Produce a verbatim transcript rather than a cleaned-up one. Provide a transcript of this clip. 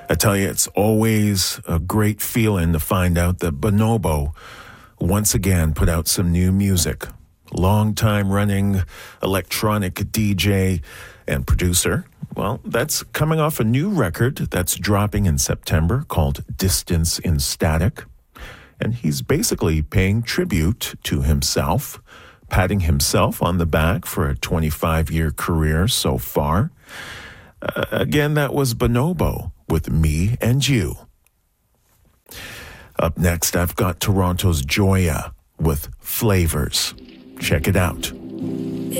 I tell you, it's always a great feeling to find out that Bonobo once again put out some new music. Long-time running electronic D J and producer. Well, that's coming off a new record that's dropping in September called Distance in Static. And he's basically paying tribute to himself, patting himself on the back for a twenty-five-year career so far. Uh, again, that was Bonobo with Me and You. Up next, I've got Toronto's Joya with Flavors. Check it out.